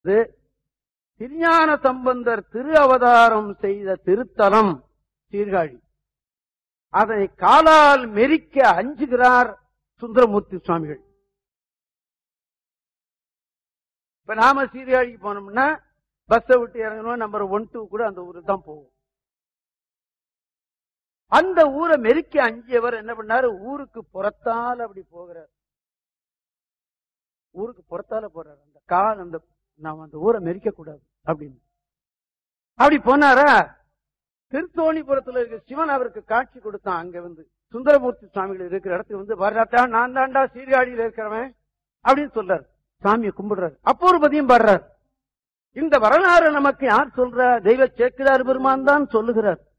திருஞான சம்பந்தர் திரு அவதாரம் செய்த திருத்தலம் சீர்காழி. அதை காலால் மெரிக்க அஞ்சுகிறார் சுந்தரமூர்த்தி சுவாமிகள். இப்ப நாம சீர்காழிக்கு போனோம்னா பஸ்ஸை விட்டு இறங்கணும், நம்பர் 1, 2 கூட அந்த ஊருக்கு தான் போவோம். அந்த ஊரை மெரிக்க அஞ்சியவர் என்ன பண்ணாரு, ஊருக்கு புறத்தால் அப்படி போகிறார். ஊருக்கு புறத்தால போறாரு. அந்த கால் அந்த நாம அந்த ஊரை மெரிக்க கூடாது அப்படின்னு அப்படி போனாரா. திருத்தோணிபுரத்துல இருக்க சிவன் அவருக்கு காட்சி கொடுத்தான். அங்க வந்து சுந்தரமூர்த்தி சுவாமிகள் இருக்கிற இடத்துக்கு வந்து வர்றாத்தா, நான் தாண்டா சீர்காழியில இருக்கிறவன் அப்படின்னு சொல்றாரு. சாமியை கும்பிடுறாரு. அப்போ ஒரு பதியம் பாடுறார். இந்த வரலாறு நமக்கு யார் சொல்ற? தெய்வ சேக்கிழார் பெருமான் தான் சொல்லுகிறார்.